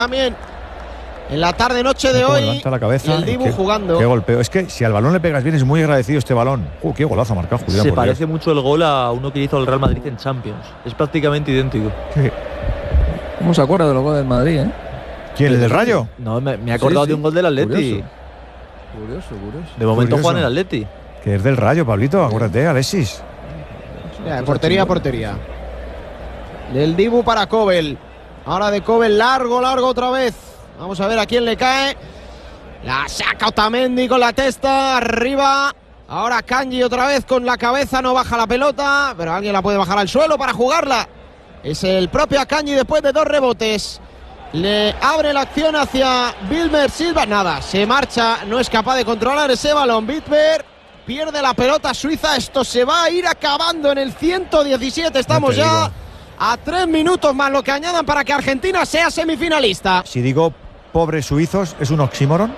También en la tarde-noche de hoy, levanta la cabeza, y el Dibu jugando. Qué golpeo. Es que si al balón le pegas bien, es muy agradecido este balón. Qué golazo ha marcado Julián. Se parece mucho el gol a uno que hizo el Real Madrid en Champions. Es prácticamente idéntico. ¿Qué? ¿Cómo se acuerda de los goles del Madrid, eh? ¿Quién, el del Rayo? No, me he acordado de un gol del Atleti. Curioso. De momento Curioso. juega en el Atleti. Que es del Rayo, Pablito, acuérdate, Alexis. Mira, de portería a portería. Del Dibu para Kobel. Ahora de Kobel, largo otra vez. Vamos a ver a quién le cae. La saca Otamendi con la testa, arriba. Ahora Kanji otra vez con la cabeza, no baja la pelota, pero alguien la puede bajar al suelo para jugarla. Es el propio Kanji después de 2 rebotes. Le abre la acción hacia Wilmer Silva. Nada, se marcha, no es capaz de controlar ese balón. Bitber pierde la pelota Suiza. Esto se va a ir acabando en el 117. Estamos ya a 3 minutos más lo que añadan para que Argentina sea semifinalista. Si digo pobres suizos, ¿es un oxímoron?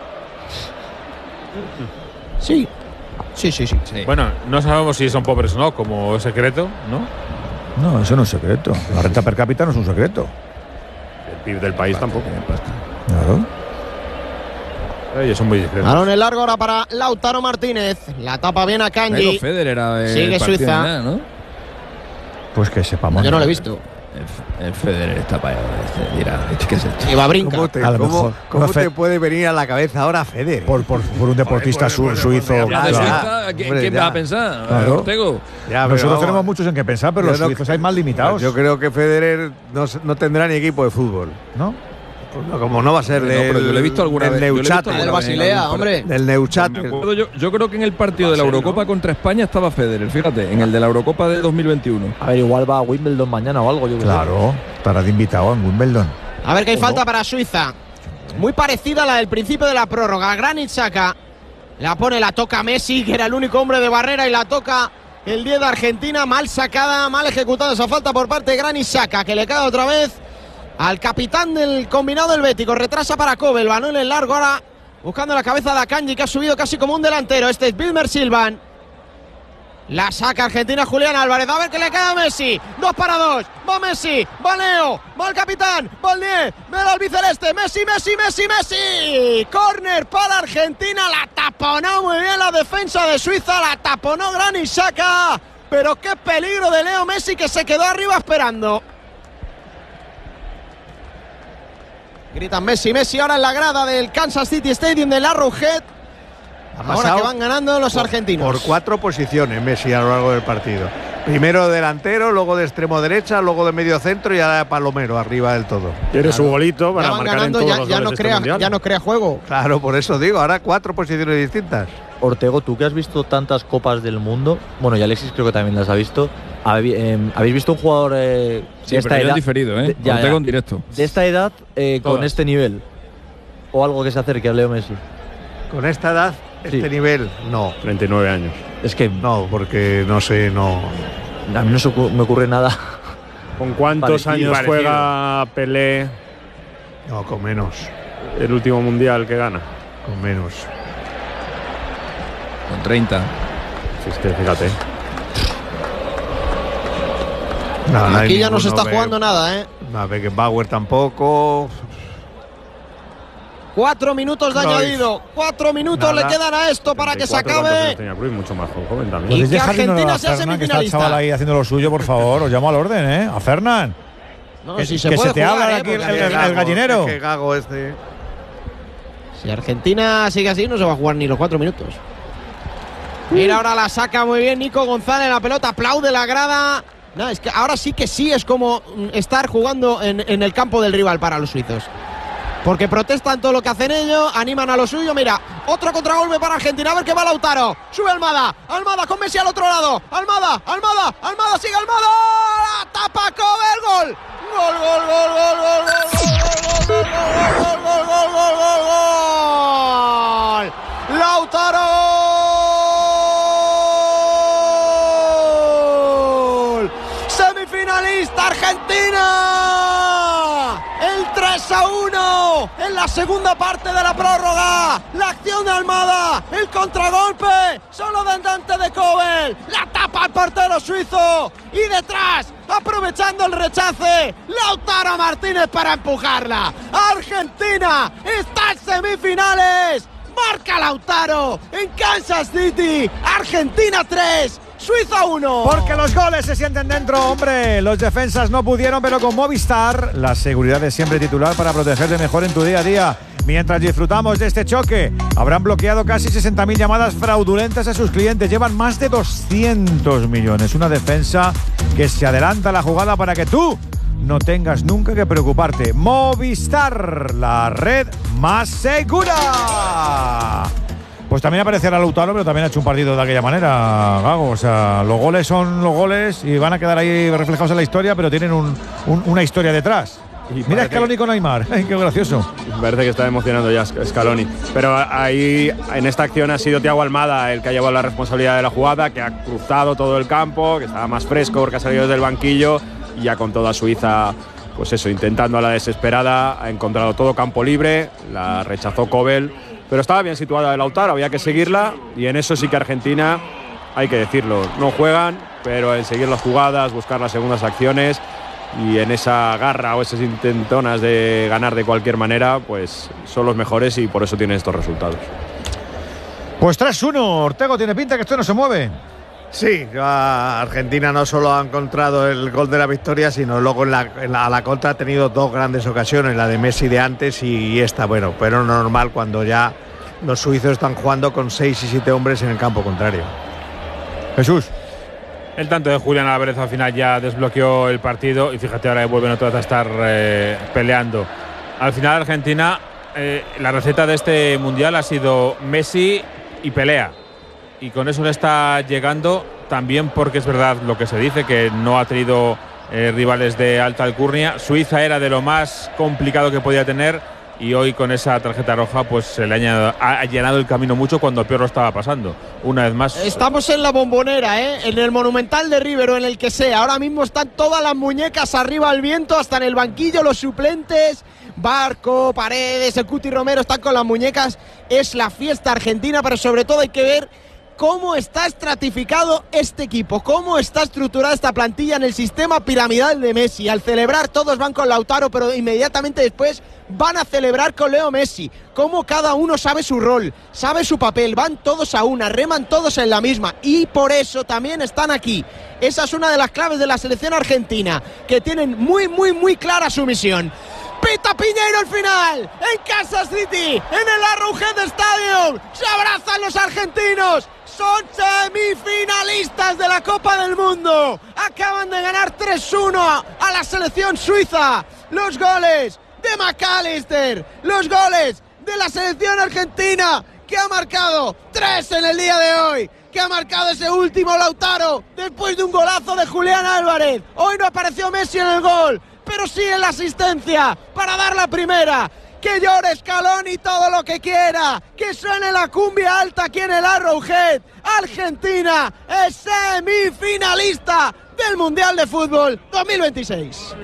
Sí. Bueno, no sabemos si son pobres o no, como secreto, ¿no? No, eso no es secreto. La renta per cápita no es un secreto. El PIB del país tampoco. Claro. Ellos son muy discretos. Balón en largo ahora para Lautaro Martínez. La tapa bien a Kanji. Federer era Sigue Suiza. nada, ¿no? Pues que sepamos. Yo no lo he visto. El Federer está para allá. Dirá, ¿qué es esto? Y va a brincar. ¿Cómo te puede venir a la cabeza ahora Federer? Por un deportista suizo. ¿De claro. Suiza? ¿Quién va a pensar? Claro. Ortego. Nosotros tenemos muchos en qué pensar, pero los suizos hay más limitados. Yo creo que Federer no tendrá ni equipo de fútbol. ¿No? Pues no, como no va a ser pero yo lo he visto alguna vez. Neuchâtel. El Basilea, hombre. Del Neuchâtel. Yo creo que en el partido de la Eurocopa contra España estaba Federer, fíjate, en el de la Eurocopa de 2021. A ver, igual va a Wimbledon mañana o algo. Yo creo. Claro, estará de invitado en Wimbledon. A ver que hay falta para Suiza. Muy parecida a la del principio de la prórroga. Granit Xhaka la pone, la toca Messi, que era el único hombre de barrera, y la toca el 10 de Argentina. Mal sacada, mal ejecutada esa falta por parte de Granit Xhaka, que le cae otra vez al capitán del combinado helvético. Retrasa para Kobe, el balón en largo ahora buscando la cabeza de Akanji, que ha subido casi como un delantero. Este es Wilmer Silvan. La saca Argentina Julián Álvarez. A ver que le queda a Messi. 2 para 2. Va Messi. Va Leo. Va el capitán. Va el 10. Ve al albiceleste. Messi. Córner para Argentina. La taponó muy bien la defensa de Suiza. La taponó Granit Xhaka. Pero qué peligro de Leo Messi, que se quedó arriba esperando. Gritan Messi ahora en la grada del Kansas City Stadium del Arrowhead. Ahora que van ganando los argentinos. Por 4 posiciones Messi a lo largo del partido. Primero delantero, luego de extremo derecha, luego de medio centro y ahora Palomero arriba del todo. Quiere su golito para marcar ganando, en todos los goles de este mundial. ya no crea juego. Claro, por eso digo, ahora 4 posiciones distintas. Ortego, tú que has visto tantas copas del mundo, bueno, y Alexis creo que también las ha visto. ¿Habéis visto un jugador de esta edad? Diferido, ¿eh? Ortego en directo. De esta edad con este nivel. O algo que se acerque a Leo Messi. Con esta edad, este nivel, no. 39 años. Es que no, porque no sé, no. A mí no me ocurre nada. ¿Con cuántos años juega Pelé? No, con menos. El último mundial que gana. Con menos. Con 30. Si es que fíjate. No, aquí ya no se está jugando nada, ¿eh? No, Beckenbauer tampoco. 4 minutos de añadido. 4 minutos le quedan a esto para que se acabe. Mucho más joven también. Y que Argentina sea Fernan, que está el semifinalista. chaval ahí haciendo lo suyo, por favor. Os llamo al orden, ¿eh? A Fernán. No, que si se que puede se te jugar, habla aquí porque el gallinero. Qué gago este. Si Argentina sigue así, no se va a jugar ni los 4 minutos. Mira, ahora la saca muy bien Nico González. La pelota aplaude la grada. No, es que ahora sí es como estar jugando en el campo del rival para los suizos. Porque protestan todo lo que hacen ellos, animan a lo suyo. Mira, otro contragolpe para Argentina. A ver qué va Lautaro. Sube Almada. Almada con Messi al otro lado. Almada. Sigue Almada. La tapa Kobe. El gol. Gol. Lautaro. Semifinalista Argentina. El 3-1 1 en la segunda parte de la prórroga. La acción de Almada, el contragolpe, solo delante de Kobel, la tapa el portero suizo y detrás, aprovechando el rechace, Lautaro Martínez para empujarla. Argentina está en semifinales. Marca Lautaro en Kansas City. Argentina 3, Suiza 1. Porque los goles se sienten dentro, hombre. Los defensas no pudieron, pero con Movistar la seguridad es siempre titular para protegerte mejor en tu día a día. Mientras disfrutamos de este choque, habrán bloqueado casi 60.000 llamadas fraudulentas a sus clientes. Llevan más de 200 millones. Una defensa que se adelanta a la jugada para que tú no tengas nunca que preocuparte. Movistar, la red más segura. Pues también aparecerá Lautaro, pero también ha hecho un partido de aquella manera, Gago. O sea, los goles son los goles y van a quedar ahí reflejados en la historia, pero tienen una historia detrás. Y mira Scaloni con Neymar, qué gracioso. Parece que está emocionando ya Scaloni. Pero ahí, en esta acción, ha sido Thiago Almada el que ha llevado la responsabilidad de la jugada, que ha cruzado todo el campo, que estaba más fresco porque ha salido desde el banquillo. Y ya con toda Suiza, pues eso, intentando a la desesperada, ha encontrado todo campo libre, la rechazó Kobel, pero estaba bien situada de Lautaro, había que seguirla, y en eso sí que Argentina, hay que decirlo, no juegan, pero en seguir las jugadas, buscar las segundas acciones, y en esa garra o esas intentonas de ganar de cualquier manera, pues son los mejores y por eso tienen estos resultados. Pues 3-1, Ortego, tiene pinta que esto no se mueve. Sí, Argentina no solo ha encontrado el gol de la victoria, sino luego a la contra ha tenido dos grandes ocasiones, la de Messi de antes y esta, bueno, pero normal cuando ya los suizos están jugando con 6 y 7 hombres en el campo contrario. Jesús. El tanto de Julián Álvarez al final ya desbloqueó el partido y fíjate, ahora vuelven otra vez a estar peleando. Al final Argentina, la receta de este Mundial ha sido Messi y pelea. Y con eso le está llegando, también porque es verdad lo que se dice, que no ha tenido rivales de alta alcurnia. Suiza era de lo más complicado que podía tener y hoy con esa tarjeta roja pues se le ha llenado el camino mucho cuando peor lo estaba pasando. Una vez más. Estamos en la Bombonera, en el Monumental de River o en el que sea. Ahora mismo están todas las muñecas arriba al viento, hasta en el banquillo los suplentes. Barco, Paredes, el Cuti Romero están con las muñecas. Es la fiesta argentina, pero sobre todo hay que ver cómo está estratificado este equipo, cómo está estructurada esta plantilla en el sistema piramidal de Messi. Al celebrar todos van con Lautaro, pero inmediatamente después van a celebrar con Leo Messi. Cómo cada uno sabe su rol, sabe su papel, van todos a una, reman todos en la misma y por eso también están aquí. Esa es una de las claves de la selección argentina, que tienen muy clara su misión. Pita Piñeiro el final, en Kansas City, en el Arrowhead Stadium, se abrazan los argentinos, son semifinalistas de la Copa del Mundo, acaban de ganar 3-1 a la selección suiza, los goles de McAllister, los goles de la selección argentina, que ha marcado 3 en el día de hoy, que ha marcado ese último Lautaro, después de un golazo de Julián Álvarez. Hoy no apareció Messi en el gol, pero sí en la asistencia para dar la primera. Que llore Scaloni todo lo que quiera, que suene la cumbia alta aquí en el Arrowhead. Argentina es semifinalista del Mundial de Fútbol 2026.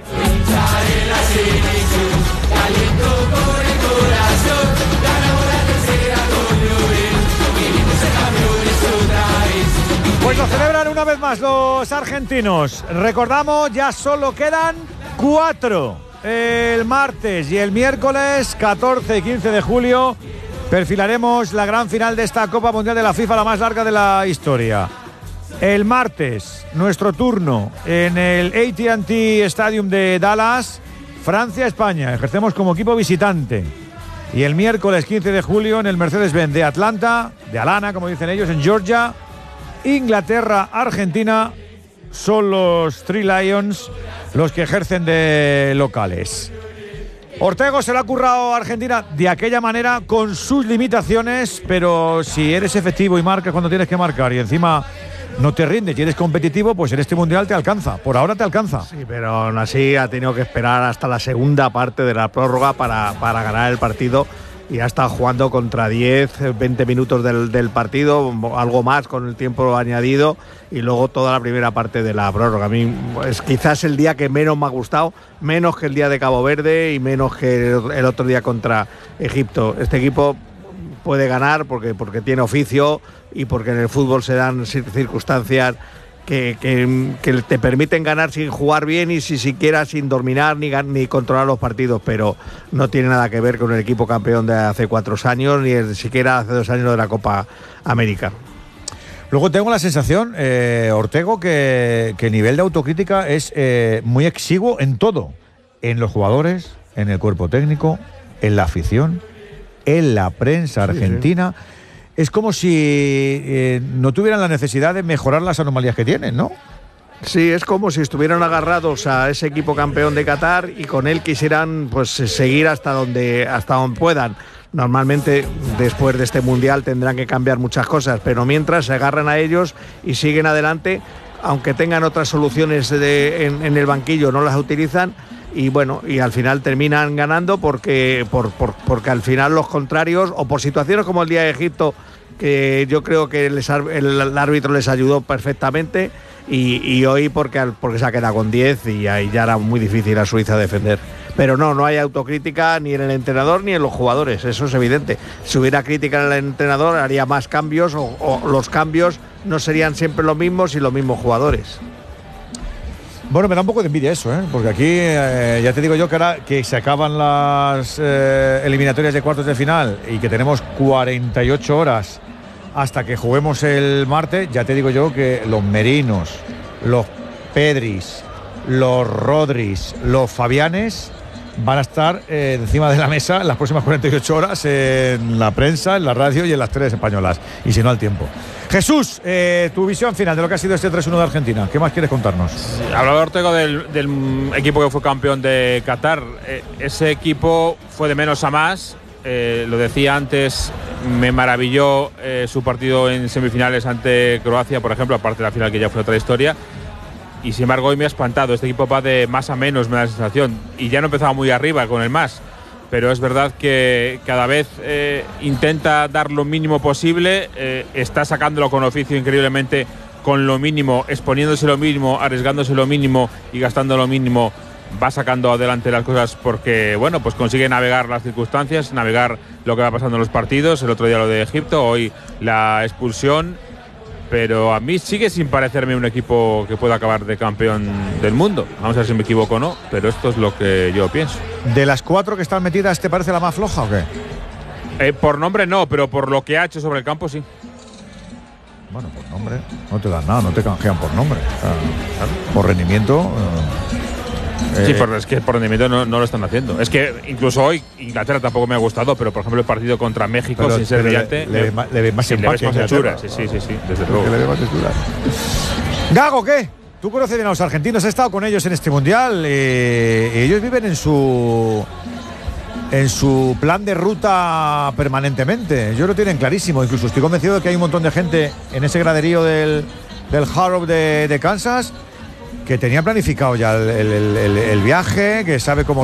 Pues lo celebran una vez más los argentinos. Recordamos, ya solo quedan 4. El martes y el miércoles 14 y 15 de julio perfilaremos la gran final de esta Copa Mundial de la FIFA, la más larga de la historia. El martes, nuestro turno en el AT&T Stadium de Dallas, Francia-España. Ejercemos como equipo visitante. Y el miércoles 15 de julio en el Mercedes-Benz de Atlanta, de Alana, como dicen ellos, en Georgia, Inglaterra-Argentina. Son los Three Lions los que ejercen de locales. Ortego se lo ha currado a Argentina de aquella manera, con sus limitaciones, pero si eres efectivo y marcas cuando tienes que marcar y encima no te rindes y eres competitivo, pues en este Mundial te alcanza. Por ahora te alcanza. Sí, pero aún así ha tenido que esperar hasta la segunda parte de la prórroga para ganar el partido, y ha estado jugando contra 10, 20 minutos del partido, algo más con el tiempo añadido, y luego toda la primera parte de la prórroga. A mí es quizás el día que menos me ha gustado, menos que el día de Cabo Verde y menos que el otro día contra Egipto. Este equipo puede ganar porque tiene oficio y porque en el fútbol se dan circunstancias que te permiten ganar sin jugar bien y siquiera sin dominar ni controlar los partidos, pero no tiene nada que ver con el equipo campeón de hace 4 años ni siquiera hace 2 años de la Copa América. Luego tengo la sensación, Ortego, que el nivel de autocrítica es muy exiguo en todo, en los jugadores, en el cuerpo técnico, en la afición, en la prensa argentina. Sí. Es como si no tuvieran la necesidad de mejorar las anomalías que tienen, ¿no? Sí, es como si estuvieran agarrados a ese equipo campeón de Qatar y con él quisieran pues seguir hasta donde puedan. Normalmente después de este mundial tendrán que cambiar muchas cosas, pero mientras se agarran a ellos y siguen adelante, aunque tengan otras soluciones en el banquillo, no las utilizan. Y bueno, y al final terminan ganando porque al final los contrarios, o por situaciones como el día de Egipto, que yo creo que el árbitro les ayudó perfectamente, y hoy porque se ha quedado con 10 y ahí ya era muy difícil a Suiza defender. Pero no hay autocrítica ni en el entrenador ni en los jugadores, eso es evidente. Si hubiera crítica en el entrenador haría más cambios, o los cambios no serían siempre los mismos y los mismos jugadores. Bueno, me da un poco de envidia eso, porque aquí ya te digo yo que ahora que se acaban las eliminatorias de cuartos de final y que tenemos 48 horas hasta que juguemos el martes, ya te digo yo que los Merinos, los Pedris, los Rodris, los Fabianes van a estar encima de la mesa en las próximas 48 horas en la prensa, en la radio y en las teles españolas, y si no al tiempo. Jesús, tu visión final de lo que ha sido este 3-1 de Argentina. ¿Qué más quieres contarnos? Hablaba Ortego del equipo que fue campeón de Qatar. Ese equipo fue de menos a más. Lo decía antes, me maravilló su partido en semifinales ante Croacia, por ejemplo, aparte de la final que ya fue otra historia. Y sin embargo hoy me ha espantado. Este equipo va de más a menos, me da la sensación. Y ya no empezaba muy arriba con el más. Pero es verdad que cada vez intenta dar lo mínimo posible, está sacándolo con oficio increíblemente, con lo mínimo, exponiéndose lo mínimo, arriesgándose lo mínimo y gastando lo mínimo, va sacando adelante las cosas porque, bueno, pues consigue navegar las circunstancias, navegar lo que va pasando en los partidos. El otro día lo de Egipto, hoy la expulsión. Pero a mí sigue sin parecerme un equipo que pueda acabar de campeón del mundo. Vamos a ver si me equivoco o no, pero esto es lo que yo pienso. ¿De las 4 que están metidas te parece la más floja o qué? Por nombre no, pero por lo que ha hecho sobre el campo sí. Bueno, por nombre no te dan nada, no te canjean por nombre. Por rendimiento… Sí, es que por rendimiento no lo están haciendo. Es que incluso hoy Inglaterra tampoco me ha gustado, pero por ejemplo el partido contra México, sin ser brillante, le ves más empaque, más hechura. Sí, desde luego. Le ves más hechura. Gago, ¿qué? Tú conoces bien a los argentinos, has estado con ellos en este mundial. Ellos viven en su plan de ruta permanentemente. Ellos lo tienen clarísimo. Incluso estoy convencido de que hay un montón de gente en ese graderío del Hard Rock de Kansas que tenía planificado ya el viaje, que sabe cómo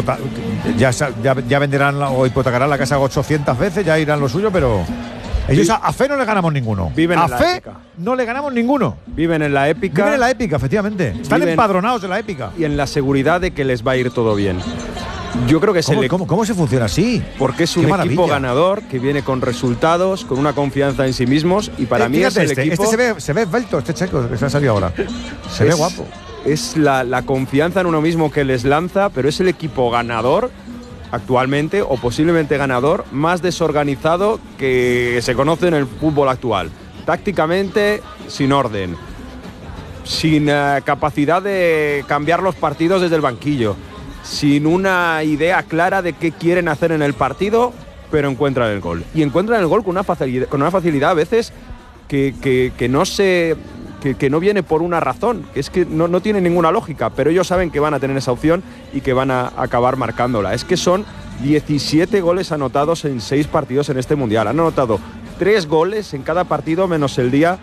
ya venderán o hipotecarán la casa 800 veces, ya irán lo suyo, pero ellos a fe no le ganamos ninguno. Viven a en la fe épica. No le ganamos ninguno. Viven en la épica. Viven en la épica, efectivamente. Están empadronados en la épica. Y en la seguridad de que les va a ir todo bien. Yo creo que ¿Cómo se funciona así? Porque es un equipo ganador que viene con resultados, con una confianza en sí mismos, y para mí es el equipo… se ve esbelto, este checo que se ha salido ahora. Se ve guapo. Es la confianza en uno mismo que les lanza, pero es el equipo ganador actualmente, o posiblemente ganador, más desorganizado que se conoce en el fútbol actual. Tácticamente, sin orden, sin capacidad de cambiar los partidos desde el banquillo, sin una idea clara de qué quieren hacer en el partido, pero encuentran el gol. Y encuentran el gol con una facilidad a veces que no viene por una razón, que es que no tiene ninguna lógica, pero ellos saben que van a tener esa opción y que van a acabar marcándola. Es que son 17 goles anotados en 6 partidos en este Mundial. Han anotado 3 goles en cada partido, menos el día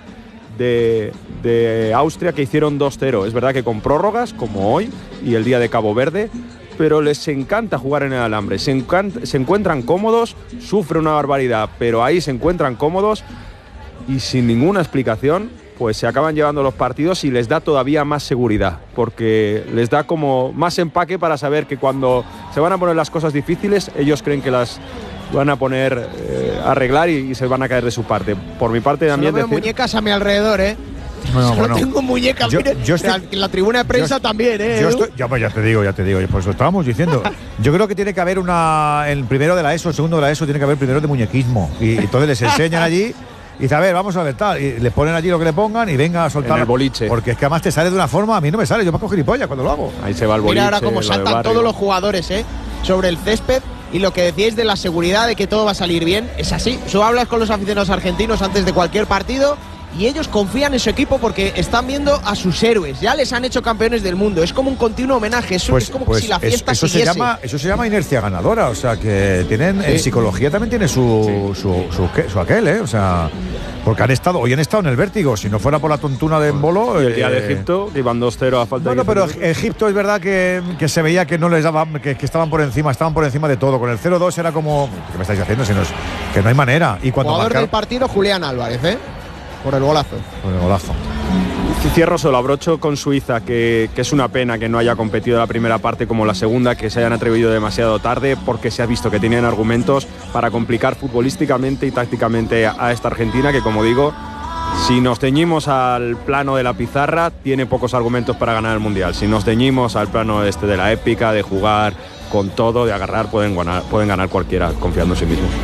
de Austria, que hicieron 2-0. Es verdad que con prórrogas, como hoy, y el día de Cabo Verde, pero les encanta jugar en el alambre. Se encuentran cómodos, sufren una barbaridad, pero ahí se encuentran cómodos y sin ninguna explicación, pues se acaban llevando los partidos y les da todavía más seguridad, porque les da como más empaque para saber que cuando se van a poner las cosas difíciles, ellos creen que las van a poner arreglar y se van a caer de su parte. Por mi parte también veo muñecas a mi alrededor, Solo tengo muñecas. Yo en la tribuna de prensa también, Ya te digo, pues lo estábamos diciendo. Yo creo que tiene que haber el primero de la ESO, el segundo de la ESO, tiene que haber primero de muñequismo. Y entonces les enseñan allí. Y dice, a ver, vamos a ver, tal. Y le ponen allí lo que le pongan y venga a soltar. En el boliche. Porque es que además te sale de una forma, a mí no me sale, yo me cojo gilipollas cuando lo hago. Ahí se va el boliche. Mira ahora cómo saltan todos los jugadores, sobre el césped. Y lo que decíais de la seguridad de que todo va a salir bien, es así. Tú hablas con los aficionados argentinos antes de cualquier partido y ellos confían en su equipo porque están viendo a sus héroes. Ya les han hecho campeones del mundo. Es como un continuo homenaje. Es como si la fiesta siguiese. Eso se llama inercia ganadora. O sea, que tienen en psicología también tiene su aquel, O sea, porque hoy han estado en el vértigo. Si no fuera por la tontuna de Embolo. Y el día de Egipto, que iban 2-0 a falta de. Bueno, pero Egipto es verdad que se veía que no les daban, que estaban por encima de todo. Con el 0-2 era como, ¿qué me estáis haciendo? Si no que no hay manera. Y cuando jugador del partido, Julián Álvarez, por el golazo. Cierro solo, abrocho con Suiza, que es una pena que no haya competido la primera parte como la segunda, que se hayan atrevido demasiado tarde, porque se ha visto que tienen argumentos para complicar futbolísticamente y tácticamente a esta Argentina, que como digo, si nos ceñimos al plano de la pizarra, tiene pocos argumentos para ganar el Mundial. Si nos ceñimos al plano de la épica, de jugar con todo, de agarrar, pueden ganar cualquiera confiando en sí mismos.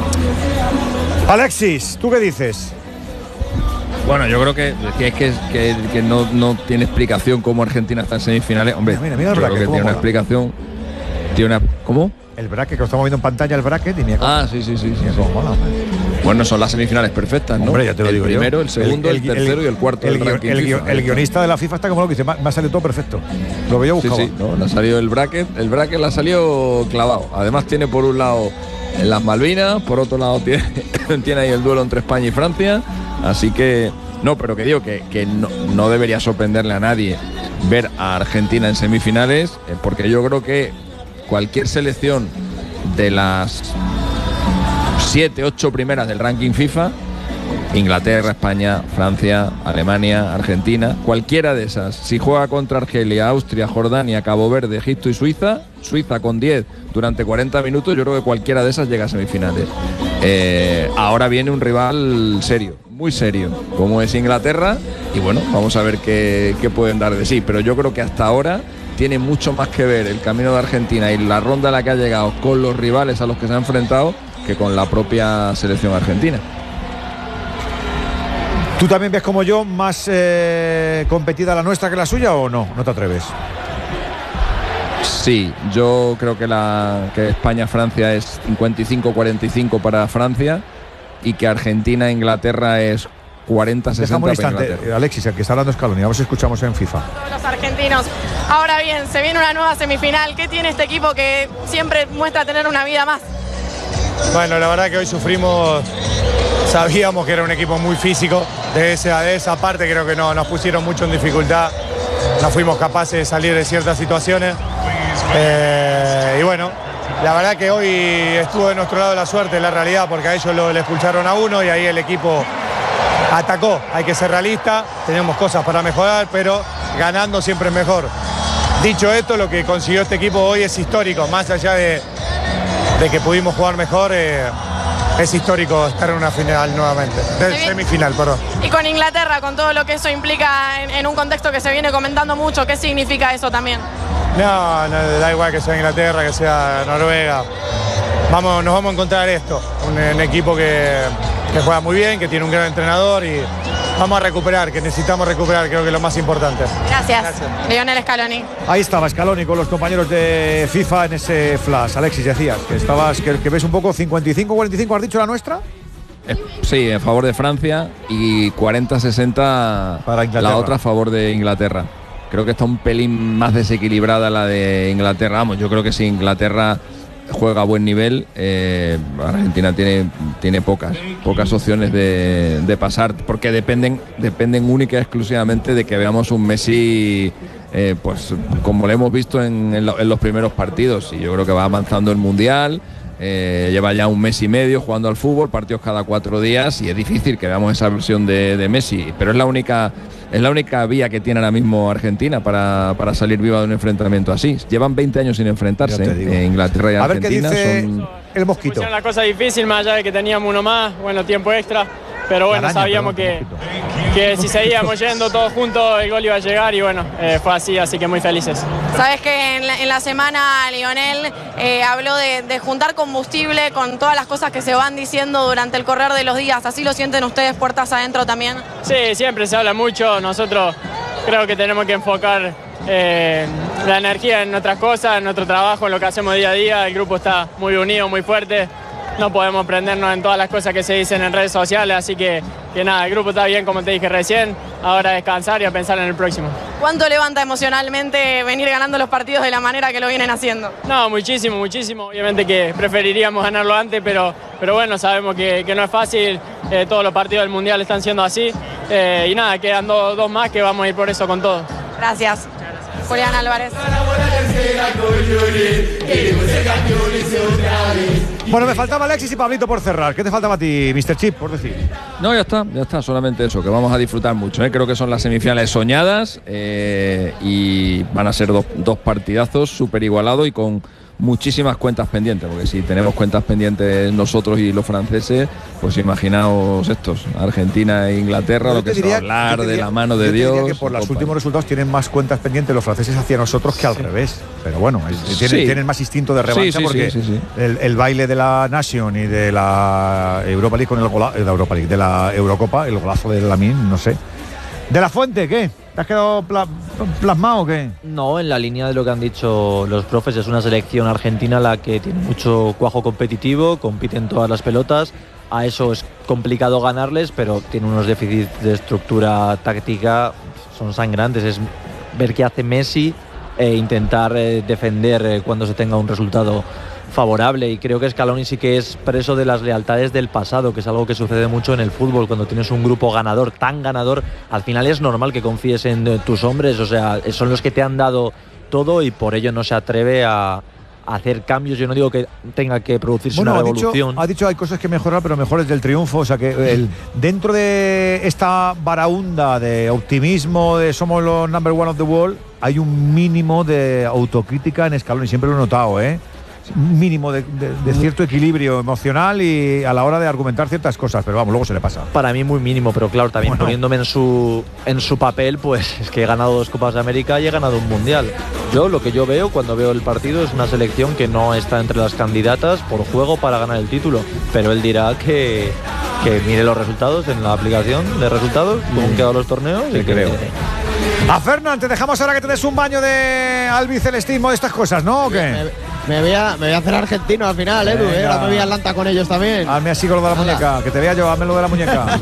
Alexis, ¿tú qué dices? Bueno, yo creo que no tiene explicación cómo Argentina está en semifinales. Hombre, mira yo creo que tiene una explicación. ¿Cómo? El bracket, que lo estamos viendo en pantalla, el bracket. Sí. Bueno, son las semifinales perfectas, ¿no? Hombre, ya te lo digo. El primero, el segundo, el tercero y el cuarto. El guionista de la FIFA está como lo que dice, me ha salido todo perfecto. Lo que yo buscaba. Sí, no, le ha salido el bracket le ha salido clavado. Además tiene por un lado las Malvinas, por otro lado tiene ahí el duelo entre España y Francia. Así que, pero que digo que no debería sorprenderle a nadie ver a Argentina en semifinales, porque yo creo que cualquier selección de las 7, 8 primeras del ranking FIFA, Inglaterra, España, Francia, Alemania, Argentina, cualquiera de esas, si juega contra Argelia, Austria, Jordania, Cabo Verde, Egipto y Suiza con 10 durante 40 minutos, yo creo que cualquiera de esas llega a semifinales. Ahora viene un rival serio, muy serio, como es Inglaterra, y bueno, vamos a ver qué pueden dar de sí, pero yo creo que hasta ahora tiene mucho más que ver el camino de Argentina y la ronda a la que ha llegado con los rivales a los que se ha enfrentado que con la propia selección argentina. ¿Tú también ves como yo más competida la nuestra que la suya o no? ¿No te atreves? Sí, yo creo que España-Francia es 55-45 para Francia y que Argentina-Inglaterra es 40-60 para Inglaterra. Alexis, el que está hablando Scaloni, vamos a escuchamos en FIFA. Los argentinos. Ahora bien, se viene una nueva semifinal. ¿Qué tiene este equipo que siempre muestra tener una vida más? Bueno, la verdad que hoy sufrimos, sabíamos que era un equipo muy físico, de esa parte creo que no, nos pusieron mucho en dificultad, no fuimos capaces de salir de ciertas situaciones y bueno, la verdad que hoy estuvo de nuestro lado la suerte, la realidad, porque a ellos le expulsaron a uno y ahí el equipo atacó. Hay que ser realista, tenemos cosas para mejorar, pero ganando siempre es mejor. Dicho esto, lo que consiguió este equipo hoy es histórico, más allá de que pudimos jugar mejor, es histórico estar en una final nuevamente, semifinal, perdón. Y con Inglaterra, con todo lo que eso implica en un contexto que se viene comentando mucho, ¿qué significa eso también? No, da igual que sea Inglaterra, que sea Noruega. Nos vamos a encontrar esto, un equipo que juega muy bien, que tiene un gran entrenador y vamos a recuperar, que necesitamos recuperar, creo que es lo más importante. Gracias. Lionel Scaloni. Ahí estaba Scaloni con los compañeros de FIFA en ese flash. Alexis, decías que ves un poco 55-45, ¿has dicho la nuestra? Sí, en favor de Francia y 40-60 para Inglaterra. La otra a favor de Inglaterra. Creo que está un pelín más desequilibrada la de Inglaterra. Vamos, yo creo que si Inglaterra juega a buen nivel, Argentina tiene pocas opciones de pasar, porque dependen única y exclusivamente de que veamos un Messi pues como lo hemos visto en los primeros partidos. Y yo creo que va avanzando el Mundial. Lleva ya un mes y medio jugando al fútbol, partidos cada 4 días, y es difícil que veamos esa versión de Messi, pero es la única vía que tiene ahora mismo Argentina para salir viva de un enfrentamiento así. Llevan 20 años sin enfrentarse, Inglaterra y Argentina. A ver qué dice el Mosquito. Pusieron la cosa difícil, más allá de que teníamos uno más, bueno, tiempo extra, pero bueno, sabíamos que si seguíamos yendo todos juntos el gol iba a llegar, y bueno, fue así que muy felices. Sabes que en la semana Lionel habló de juntar combustible con todas las cosas que se van diciendo durante el correr de los días. ¿Así lo sienten ustedes puertas adentro también? Sí, siempre se habla mucho. Nosotros creo que tenemos que enfocar la energía en otras cosas, en nuestro trabajo, en lo que hacemos día a día. El grupo está muy unido, muy fuerte. No podemos prendernos en todas las cosas que se dicen en redes sociales, así que nada, el grupo está bien, como te dije recién. Ahora a descansar y a pensar en el próximo. ¿Cuánto levanta emocionalmente venir ganando los partidos de la manera que lo vienen haciendo? No, muchísimo. Obviamente que preferiríamos ganarlo antes, pero bueno, sabemos que no es fácil. Todos los partidos del Mundial están siendo así. Y nada, quedan dos más que vamos a ir por eso con todo. Gracias. Julián Álvarez. Bueno, me faltaba Alexis y Pablito por cerrar. ¿Qué te faltaba a ti, Mr. Chip, por decir? No, ya está, solamente eso, que vamos a disfrutar mucho. Creo que son las semifinales soñadas, y van a ser dos partidazos súper igualados y con muchísimas cuentas pendientes, porque si tenemos cuentas pendientes nosotros y los franceses, pues imaginaos estos, Argentina e Inglaterra, lo que se va a hablar de la mano de Dios. Diría que por los últimos resultados tienen más cuentas pendientes los franceses hacia nosotros que al revés. Pero bueno, tienen más instinto de revancha, porque el baile de la Nation y de la Europa League con de la Eurocopa, el golazo de Lamine, no sé. ¿De la Fuente qué? ¿Te has quedado plasmado o qué? No, en la línea de lo que han dicho los profes, es una selección argentina la que tiene mucho cuajo competitivo, compite en todas las pelotas. A eso es complicado ganarles, pero tiene unos déficits de estructura táctica, son sangrantes. Es ver qué hace Messi e intentar defender cuando se tenga un resultado favorable, y creo que Scaloni sí que es preso de las lealtades del pasado, que es algo que sucede mucho en el fútbol. Cuando tienes un grupo ganador, tan ganador, al final es normal que confíes en tus hombres, o sea, son los que te han dado todo y por ello no se atreve a hacer cambios. Yo no digo que tenga que producirse una revolución. Ha dicho hay cosas que mejorar, pero mejores del triunfo. O sea que dentro de esta baraunda de optimismo de somos los number one of the world, hay un mínimo de autocrítica en Scaloni. Siempre lo he notado, mínimo de cierto equilibrio emocional y a la hora de argumentar ciertas cosas, pero vamos, luego se le pasa. Para mí muy mínimo, pero claro, también poniéndome en su papel, pues es que he ganado 2 Copas de América y he ganado un Mundial. Lo que yo veo cuando veo el partido es una selección que no está entre las candidatas por juego para ganar el título, pero él dirá que mire los resultados en la aplicación de resultados, cómo han quedado los torneos. Sí, creo. A Fernán, te dejamos ahora que te des un baño de albicelestismo de estas cosas, ¿no? ¿O qué? Me voy a hacer argentino al final, Edu. Ahora me voy a Atlanta con ellos también. Hazme así con lo de la muñeca, que te vea yo, hazme lo de la muñeca.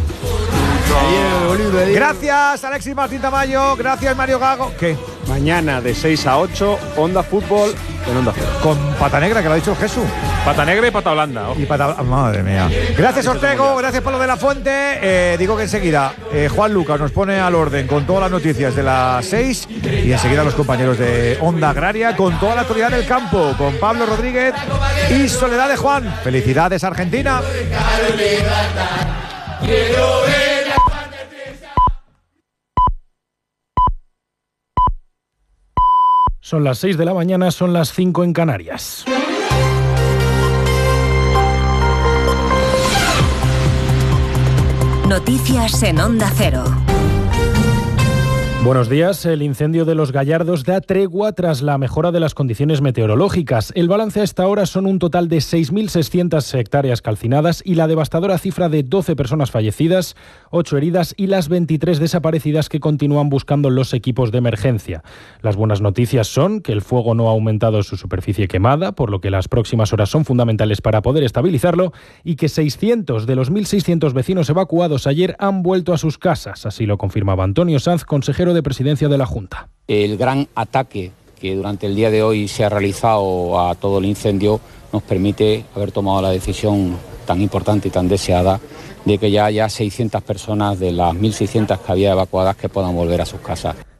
Gracias, Alexis Martín Tamayo. Gracias, Mario Gago. ¿Qué? Mañana de 6 a 8, Onda Fútbol en Onda Cero. Con pata negra, que lo ha dicho Jesús. Pata negra y pata blanda. Madre mía. Gracias, Ortego. Gracias por lo de la Fuente. Digo que enseguida Juan Lucas nos pone al orden con todas las noticias de las 6 y enseguida los compañeros de Onda Agraria con toda la actualidad del campo, con Pablo Rodríguez y Soledad de Juan. Felicidades, Argentina. Son las 6 de la mañana, son las 5 en Canarias. Noticias en Onda Cero. Buenos días. El incendio de Los Gallardos da tregua tras la mejora de las condiciones meteorológicas. El balance a esta hora son un total de 6.600 hectáreas calcinadas y la devastadora cifra de 12 personas fallecidas, 8 heridas y las 23 desaparecidas que continúan buscando los equipos de emergencia. Las buenas noticias son que el fuego no ha aumentado su superficie quemada, por lo que las próximas horas son fundamentales para poder estabilizarlo, y que 600 de los 1.600 vecinos evacuados ayer han vuelto a sus casas. Así lo confirmaba Antonio Sanz, consejero de Presidencia de la Junta. El gran ataque que durante el día de hoy se ha realizado a todo el incendio nos permite haber tomado la decisión tan importante y tan deseada de que ya haya 600 personas de las 1.600 que había evacuadas que puedan volver a sus casas.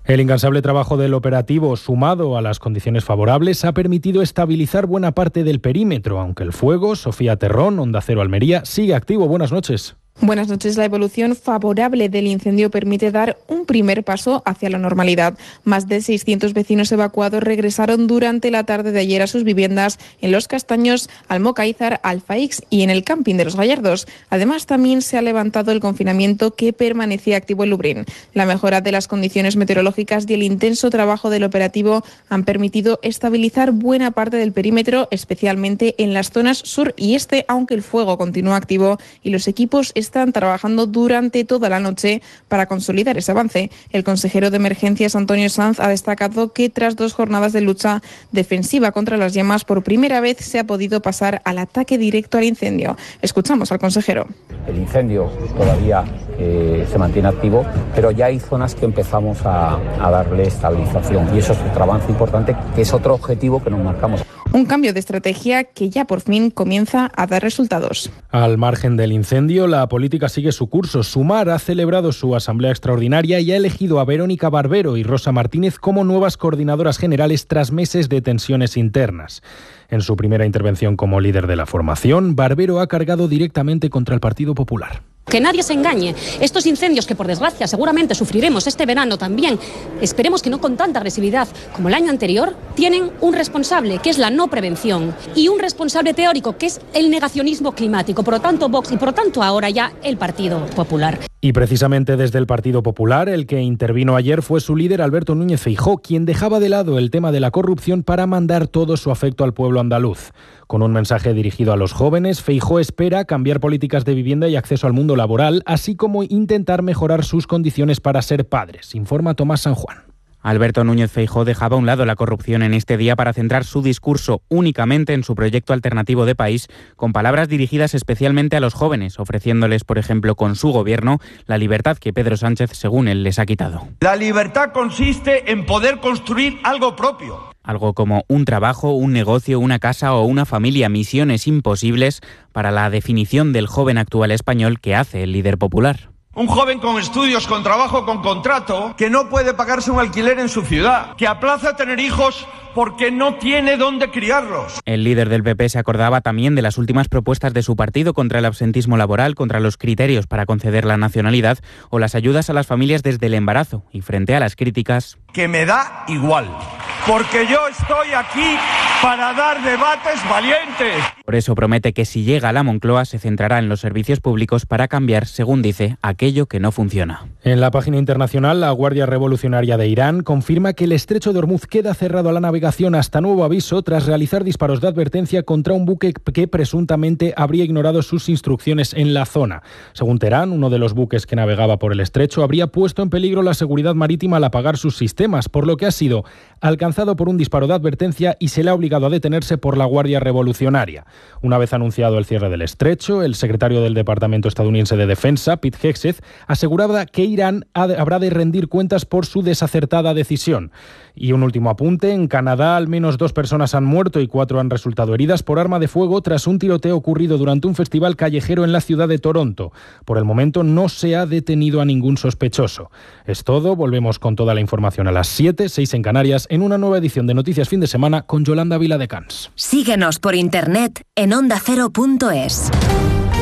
El incansable trabajo del operativo, sumado a las condiciones favorables, ha permitido estabilizar buena parte del perímetro, aunque el fuego, Sofía Terrón, Onda Cero Almería, sigue activo. Buenas noches. Buenas noches. La evolución favorable del incendio permite dar un primer paso hacia la normalidad. Más de 600 vecinos evacuados regresaron durante la tarde de ayer a sus viviendas en Los Castaños, Almocáizar, Alfaix y en el camping de Los Gallardos. Además, también se ha levantado el confinamiento que permanecía activo en Lubrién. La mejora de las condiciones meteorológicas y el intenso trabajo del operativo han permitido estabilizar buena parte del perímetro, especialmente en las zonas sur y este, aunque el fuego continúa activo y los equipos están trabajando durante toda la noche para consolidar ese avance. El consejero de Emergencias, Antonio Sanz, ha destacado que tras 2 jornadas de lucha defensiva contra las llamas, por primera vez se ha podido pasar al ataque directo al incendio. Escuchamos al consejero. El incendio todavía se mantiene activo, pero ya hay zonas que empezamos a darle estabilización y eso es otro avance importante, que es otro objetivo que nos marcamos. Un cambio de estrategia que ya por fin comienza a dar resultados. Al margen del incendio, la política sigue su curso. Sumar ha celebrado su asamblea extraordinaria y ha elegido a Verónica Barbero y Rosa Martínez como nuevas coordinadoras generales tras meses de tensiones internas. En su primera intervención como líder de la formación, Barbero ha cargado directamente contra el Partido Popular. Que nadie se engañe. Estos incendios que por desgracia seguramente sufriremos este verano también, esperemos que no con tanta agresividad como el año anterior, tienen un responsable que es la no prevención y un responsable teórico que es el negacionismo climático. Por lo tanto Vox y por lo tanto ahora ya el Partido Popular. Y precisamente desde el Partido Popular, el que intervino ayer fue su líder Alberto Núñez Feijóo, quien dejaba de lado el tema de la corrupción para mandar todo su afecto al pueblo andaluz. Con un mensaje dirigido a los jóvenes, Feijóo espera cambiar políticas de vivienda y acceso al mundo laboral, así como intentar mejorar sus condiciones para ser padres, informa Tomás San Juan. Alberto Núñez Feijóo dejaba a un lado la corrupción en este día para centrar su discurso únicamente en su proyecto alternativo de país, con palabras dirigidas especialmente a los jóvenes, ofreciéndoles, por ejemplo, con su gobierno, la libertad que Pedro Sánchez, según él, les ha quitado. La libertad consiste en poder construir algo propio. Algo como un trabajo, un negocio, una casa o una familia, misiones imposibles para la definición del joven actual español que hace el líder popular. Un joven con estudios, con trabajo, con contrato, que no puede pagarse un alquiler en su ciudad, que aplaza tener hijos porque no tiene dónde criarlos. El líder del PP se acordaba también de las últimas propuestas de su partido contra el absentismo laboral, contra los criterios para conceder la nacionalidad o las ayudas a las familias desde el embarazo. Y frente a las críticas... Que me da igual, porque yo estoy aquí para dar debates valientes. Por eso promete que si llega a la Moncloa se centrará en los servicios públicos para cambiar, según dice, aquello que no funciona. En la página internacional, la Guardia Revolucionaria de Irán confirma que el estrecho de Hormuz queda cerrado a la navegación hasta nuevo aviso tras realizar disparos de advertencia contra un buque que presuntamente habría ignorado sus instrucciones en la zona. Según Teherán, uno de los buques que navegaba por el estrecho habría puesto en peligro la seguridad marítima al apagar sus sistemas, por lo que ha sido alcanzado por un disparo de advertencia y se le ha obligado a detenerse por la Guardia Revolucionaria. Una vez anunciado el cierre del estrecho, el secretario del Departamento estadounidense de Defensa, Pete Hegseth, aseguraba que Irán habrá de rendir cuentas por su desacertada decisión. Y un último apunte, en Canadá al menos 2 personas han muerto y 4 han resultado heridas por arma de fuego tras un tiroteo ocurrido durante un festival callejero en la ciudad de Toronto. Por el momento no se ha detenido a ningún sospechoso. Es todo, volvemos con toda la información a las 7, 6 en Canarias, en una nueva edición de Noticias Fin de Semana con Yolanda Viladecans. Síguenos por internet en ondacero.es.